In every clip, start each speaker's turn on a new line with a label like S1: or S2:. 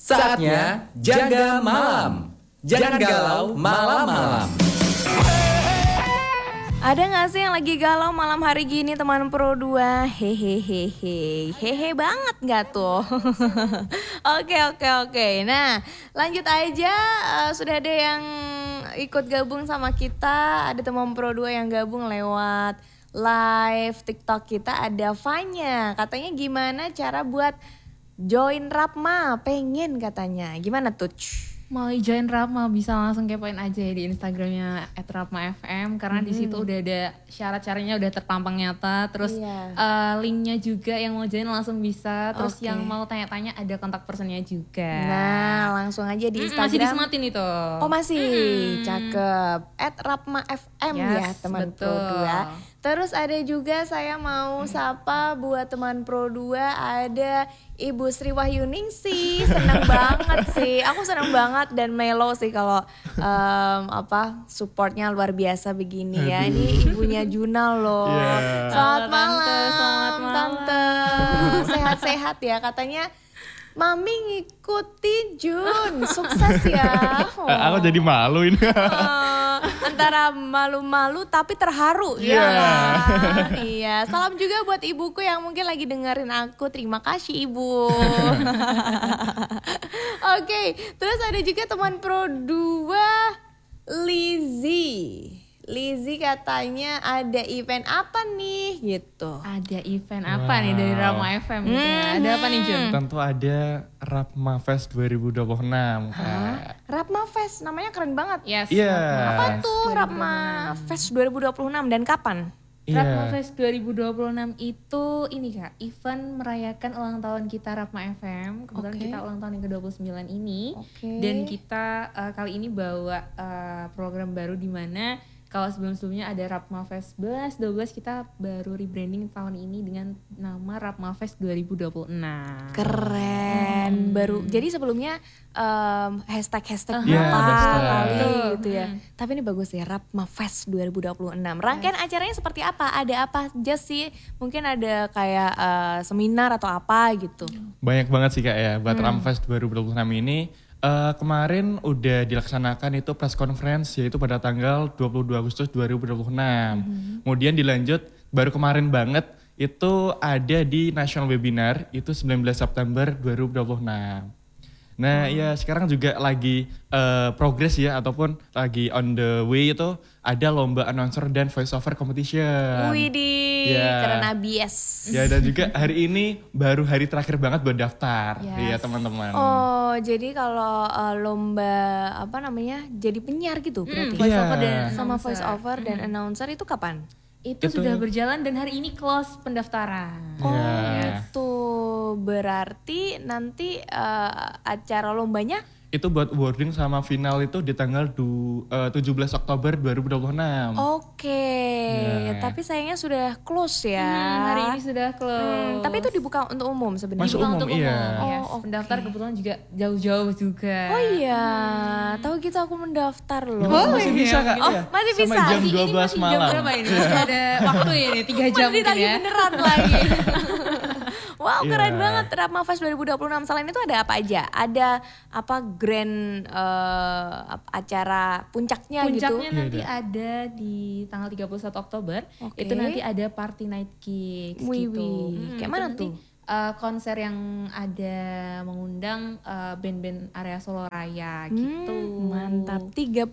S1: Saatnya jaga malam. Jangan galau malam-malam.
S2: Ada gak sih yang lagi galau malam hari gini teman Pro 2? Hehe banget gak tuh? Oke. Nah lanjut aja, sudah ada yang ikut gabung sama kita. Ada teman Pro 2 yang gabung lewat live TikTok kita. Ada Fanya, katanya gimana cara buat join Rapma? Pengen katanya, gimana tuh?
S3: Mau join Rapma bisa langsung kepoin aja ya di Instagramnya @rapmafm karena di situ udah ada syarat-syaratnya udah terpampang nyata. Terus linknya juga yang mau join langsung bisa. Terus yang mau tanya-tanya ada kontak personnya juga.
S2: Nah langsung aja di Instagram.
S3: Masih disemangatin itu.
S2: Oh masih, cakep. @rapmafm ya teman Pro 2. Terus ada juga saya mau sapa buat teman Pro 2 ada Ibu Sri Wahyuningsih, senang banget sih. Aku senang banget dan melo sih kalau supportnya luar biasa begini ya. Ini ibunya Junal loh. Selamat malam, Tante. Sehat-sehat ya katanya. Mami ngikutin Jun, sukses ya.
S4: Aku jadi malu ini.
S2: Antara malu-malu tapi terharu ya. Iya, salam juga buat ibuku yang mungkin lagi dengerin aku. Terima kasih Ibu. Oke, terus ada juga teman Pro 2 Lizzy katanya ada event apa nih gitu.
S3: Ada event apa nih dari Rapma FM gitu ya? Ada apa nih Jun?
S4: Tentu ada Rapma Fest 2026.
S2: Rapma Fest, namanya keren banget.
S3: Yes.
S2: Apa tuh Rapma Fest 2026 dan kapan?
S3: Rapma Fest 2026 itu ini Kak, event merayakan ulang tahun kita Rapma FM. Kebetulan kita ulang tahun yang ke-29 ini. Dan kita kali ini bawa program baru di mana kalau sebelum-sebelumnya ada Rapma Fest 11, 12 kita baru rebranding tahun ini dengan nama Rapma Fest 2026.
S2: Keren, baru. Jadi sebelumnya hashtag kali gitu ya. Tapi ini bagus ya, Rapma Fest 2026. Rangkaian acaranya seperti apa? Ada apa aja sih? Mungkin ada kayak seminar atau apa gitu.
S4: Banyak banget sih Kak ya buat Rapma Fest 2026 ini. Kemarin udah dilaksanakan itu press conference yaitu pada tanggal 22 Agustus 2026. Kemudian dilanjut baru kemarin banget itu ada di national webinar itu 19 September 2026. Nah ya sekarang juga lagi progress ya ataupun lagi on the way itu ada lomba announcer dan voice over competition.
S2: Widih, keren abis.
S4: Ya dan juga hari ini baru hari terakhir banget buat daftar ya teman-teman.
S2: Oh jadi kalau lomba apa namanya jadi penyiar gitu berarti?
S3: Voice over dan
S2: sama voice over dan announcer itu kapan?
S3: Itu sudah berjalan dan hari ini close pendaftaran.
S2: Itu berarti nanti acara lombanya?
S4: Itu buat awarding sama final itu di tanggal 17 Oktober 2026.
S2: Tapi sayangnya sudah close ya.
S3: Hari ini sudah close.
S2: Tapi itu dibuka untuk umum sebenarnya.
S4: Masuk umum,
S3: untuk pendaftar kebetulan juga jauh-jauh juga.
S2: Oh iya, tahu gitu aku mendaftar loh.
S4: Masih bisa Kak.
S2: Masih bisa.
S4: Sama jam 12
S3: Masih
S4: malam.
S3: jam berapa ini? Masih ada waktu ini 3 jam mungkin ya.
S2: Beneran lagi. Wow, keren banget Rapma Fest 2026. Selain itu ada apa aja? Ada apa grand acara puncaknya gitu?
S3: Puncaknya nanti ada di tanggal 31 Oktober. Itu nanti ada Party Night Gigs gitu.
S2: Kayak mana tuh?
S3: Konser yang ada mengundang band-band area Solo Raya gitu.
S2: Mantap. 31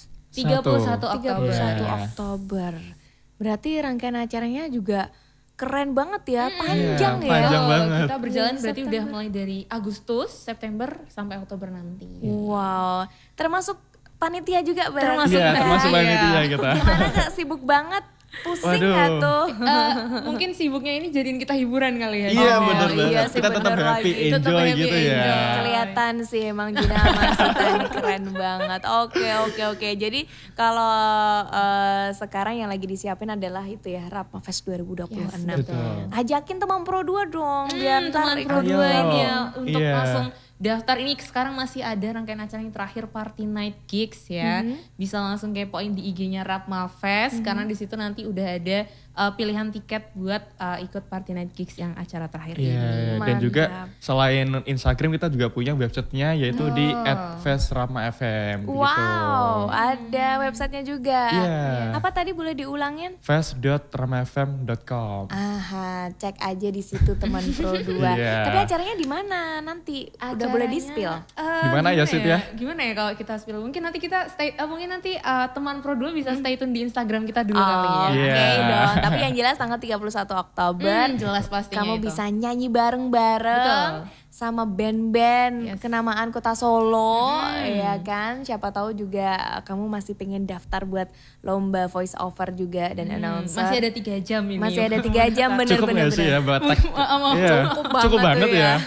S2: Oktober. Berarti rangkaian acaranya juga keren banget ya, panjang ya.
S4: Panjang banget.
S3: Kita berjalan berarti udah mulai dari Agustus, September sampai Oktober nanti.
S2: Wow, termasuk panitia juga berarti.
S4: Termasuk panitia kita.
S2: Gimana Kak, sibuk banget? Pusing gak tuh?
S3: Mungkin sibuknya ini jadiin kita hiburan kali ya.
S4: Iya benar banget.
S2: Iya sih,
S4: Kita tetap
S2: bener
S4: happy,
S2: lagi.
S4: enjoy gitu ya.
S2: Kelihatan sih emang Gina Masita ini keren banget. Oke. Jadi kalau sekarang yang lagi disiapin adalah itu ya Rapma Fest 2026. Ajakin teman Pro 2 dong biar
S3: teman Pro 2 ini ya untuk langsung daftar. Ini sekarang masih ada rangkaian acara yang terakhir Party Night Gigs ya. Bisa langsung kepoin di IG-nya Rapma Fest karena di situ nanti udah ada pilihan tiket buat ikut Party Night Gigs yang acara terakhir ini.
S4: Iya, dan juga selain Instagram kita juga punya websitenya yaitu di @festrapma.fm
S2: Wow,
S4: gitu.
S2: ada websitenya juga.
S4: Iya.
S2: Apa tadi boleh diulangin?
S4: fest.ramafm.com.
S2: Aha, cek aja di situ teman Pro 2.
S4: Iya.
S2: Tapi acaranya di mana nanti? Udah boleh di-spill?
S4: Gimana ya, Sid, ya?
S3: Gimana ya kalau kita spill? Mungkin nanti kita mungkin nanti teman Pro 2 bisa stay tune di Instagram kita dulu kali ya.
S2: Oke dong, tapi yang jelas tanggal 31 Oktober
S3: jelas pastinya
S2: kamu
S3: itu.
S2: bisa nyanyi bareng-bareng sama band-band kenamaan Kota Solo, ya kan? Siapa tahu juga kamu masih pengen daftar buat lomba voice over juga dan announcer.
S3: Masih ada 3 jam ini.
S2: Masih ada 3 jam
S4: Cukup
S2: bener-bener.
S4: gak sih ya buat tag? Iya,
S2: Cukup
S4: cukup
S2: banget
S4: banget
S2: tuh
S4: ya.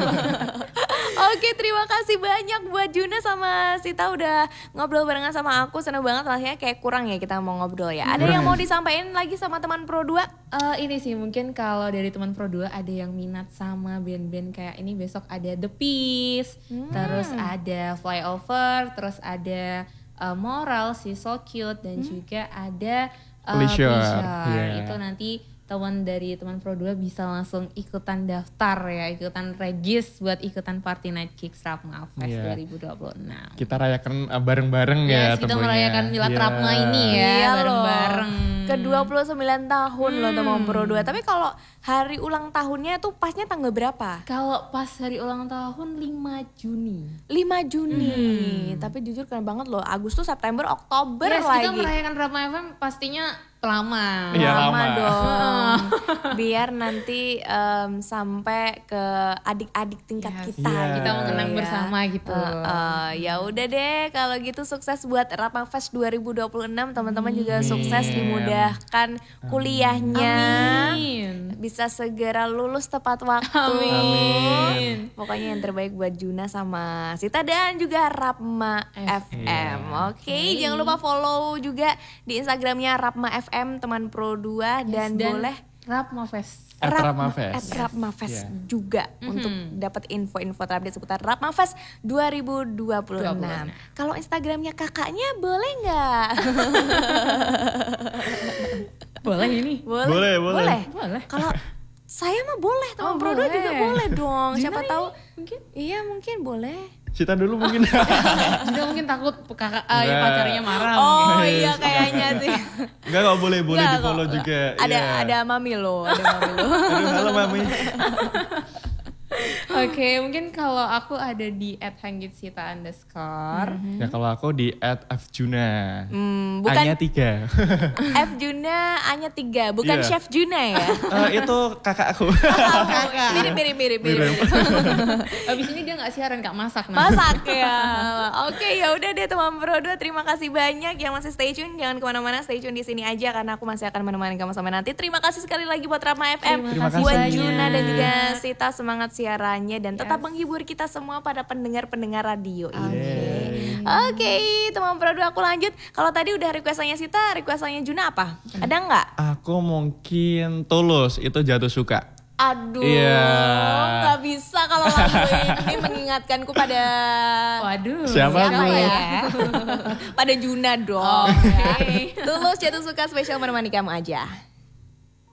S2: Oke, terima kasih banyak buat Juna sama Sita udah ngobrol barengan sama aku. Seneng banget, rasanya kayak kurang ya kita mau ngobrol ya. Ada yang mau disampaikan lagi sama teman Pro 2?
S3: Ini sih mungkin kalau dari teman Pro 2 ada yang minat sama band-band kayak ini, besok ada The Peace, terus ada Flyover, terus ada Moral, si So Cute, dan juga ada
S4: Pleasure.
S3: Pleasure. Itu nanti teman dari teman Pro 2 bisa langsung ikutan daftar ya, ikutan regis buat ikutan Party Night Gigs Rapma Fest 2026.
S4: Kita rayakan bareng-bareng ya
S3: Kita
S4: tentunya.
S3: merayakan Milad Rapma ini ya,
S2: Iya
S3: bareng-bareng.
S2: Ke 29 tahun loh teman Pro 2. Tapi kalau hari ulang tahunnya tuh pasnya tanggal berapa?
S3: Kalau pas hari ulang tahun 5 Juni.
S2: 5 Juni. Tapi jujur keren banget loh. Agustus, September, Oktober
S3: Yes,
S2: lagi.
S3: kita merayakan Rapma FM pastinya lama.
S4: Iya,
S2: Lama
S4: lama.
S2: dong. Biar nanti sampai ke adik-adik tingkat kita.
S4: Iya.
S3: Kita mengenang
S2: ya.
S3: bersama gitu.
S2: Ya udah deh, kalau gitu sukses buat Rapma Fest 2026. Teman-teman juga sukses, dimudahkan kuliahnya.
S3: Amin.
S2: Bisa segera lulus tepat waktu.
S3: Amin.
S2: Pokoknya yang terbaik buat Juna sama Sita dan juga Rapma FM. Oke, jangan lupa follow juga di Instagramnya Rapma FM teman Pro 2 dan boleh
S3: Rapma Fest.
S4: Rapma Fest.
S2: Rapma Fest juga untuk dapat info-info terupdate seputar Rapma Fest 2026. Kalau Instagramnya kakaknya boleh nggak?
S3: Boleh ini.
S2: Boleh.
S3: Boleh.
S2: Kalau saya mah boleh, teman Pro 2
S3: boleh.
S2: juga boleh dong. Siapa
S3: Gimana
S2: tahu?
S3: Mungkin.
S2: Iya, mungkin boleh.
S4: Cita dulu mungkin.
S3: Juga mungkin takut kakak pacarnya marah.
S2: Oh
S3: mungkin.
S2: iya kayaknya sih.
S4: Enggak boleh
S2: Nggak,
S4: di follow
S2: kok.
S4: juga.
S2: Ada
S4: Iya.
S2: ada Mami lo, ada Mami lo.
S4: Aduh, halo Mami.
S3: Oke, mungkin kalau aku ada di @hanggitsita_.
S4: Ya kalau aku di @fjuna.
S2: Bukan
S4: Hanya 3.
S2: F Juna, A-nya 3, bukan
S4: Iya.
S2: Chef Juna ya.
S4: Itu kakak aku.
S2: Mirip.
S3: Abis ini dia nggak siaran, Kak, masak.
S2: Masak ya. Oke, ya udah deh teman Pro 2, terima kasih banyak yang masih stay tune. Jangan kemana-mana, stay tune di sini aja karena aku masih akan menemani kamu sampai nanti. Terima kasih sekali lagi buat Rapma FM,
S3: Terima kasih
S2: buat
S3: banyak.
S2: Juna dan juga Sita, semangat siarannya dan tetap menghibur kita semua pada pendengar-pendengar radio ini. Oke, teman Pro 2 aku lanjut. Kalau tadi udah requestannya Sita, requestannya Juna apa? Ada nggak?
S4: Aku mungkin Tulus, itu Jatuh Suka.
S2: Aduh,
S4: Iya.
S2: nggak bisa kalau lagu ini mengingatkanku pada
S3: Waduh.
S4: Siapa tuh?
S2: ya? Pada Juna dong. Tulus Jatuh Suka spesial menemani kamu aja.